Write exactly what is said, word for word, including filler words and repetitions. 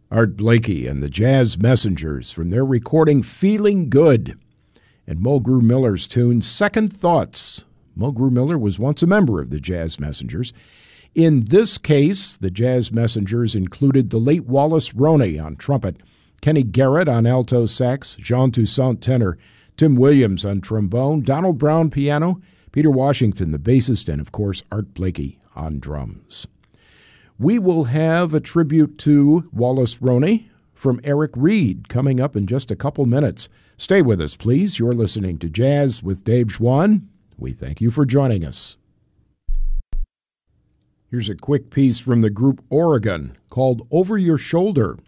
Art Blakey and the Jazz Messengers from their recording Feeling Good, and Mulgrew Miller's tune Second Thoughts. Mulgrew Miller was once a member of the Jazz Messengers. In this case, the Jazz Messengers included the late Wallace Roney on trumpet, Kenny Garrett on alto sax, Jean Toussaint tenor, Tim Williams on trombone, Donald Brown piano, Peter Washington the bassist, and of course Art Blakey on drums. We will have a tribute to Wallace Roney from Eric Reed coming up in just a couple minutes. Stay with us, please. You're listening to Jazz with Dave Schwann. We thank you for joining us. Here's a quick piece from the group Oregon called Over Your Shoulder.